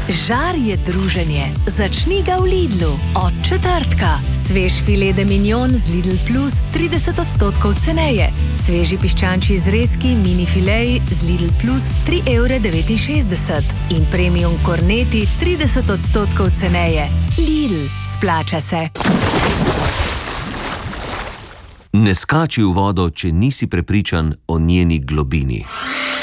Žar je druženje. Začni ga v Lidlu. Od četrtka. Svež filet de mignon z Lidl Plus 30% ceneje. Sveži piščančji zrezki mini fileji z Lidl Plus 3,69 €. In premium korneti 30% ceneje. Lidl, splača se. Ne skači v vodo, če nisi prepričan o njeni globini.